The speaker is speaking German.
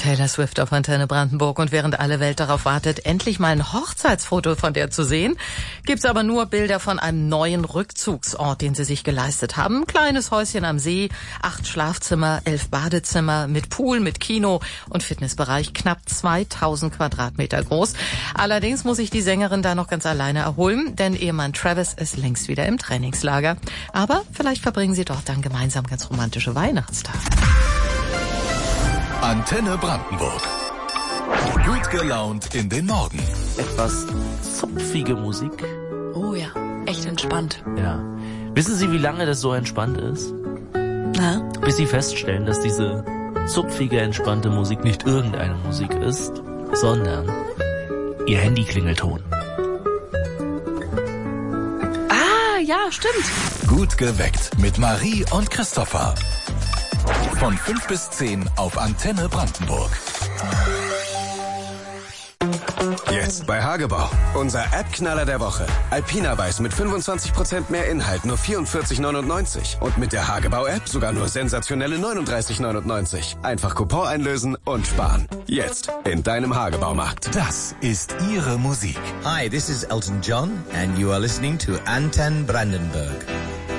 Taylor Swift auf Antenne Brandenburg. Und während alle Welt darauf wartet, endlich mal ein Hochzeitsfoto von der zu sehen, gibt's aber nur Bilder von einem neuen Rückzugsort, den sie sich geleistet haben. Ein kleines Häuschen am See, 8 Schlafzimmer, 11 Badezimmer, mit Pool, mit Kino und Fitnessbereich, knapp 2000 Quadratmeter groß. Allerdings muss sich die Sängerin da noch ganz alleine erholen, denn Ehemann Travis ist längst wieder im Trainingslager. Aber vielleicht verbringen sie dort dann gemeinsam ganz romantische Weihnachtstage. Antenne Brandenburg. Gut gelaunt in den Morgen. Etwas zupfige Musik. Oh ja, echt entspannt. Ja. Wissen Sie, wie lange das so entspannt ist? Na? Bis Sie feststellen, dass diese zupfige, entspannte Musik nicht irgendeine Musik ist, sondern Ihr Handy-Klingelton. Ah, ja, stimmt. Gut geweckt mit Marie und Christopher. Von 5 bis 10 auf Antenne Brandenburg. Jetzt bei Hagebau. Unser App-Knaller der Woche. Alpina Weiß mit 25% mehr Inhalt, nur 44,99. Und mit der Hagebau-App sogar nur sensationelle 39,99. Einfach Coupon einlösen und sparen. Jetzt in deinem Hagebaumarkt. Das ist Ihre Musik. Hi, this is Elton John and you are listening to Antenne Brandenburg.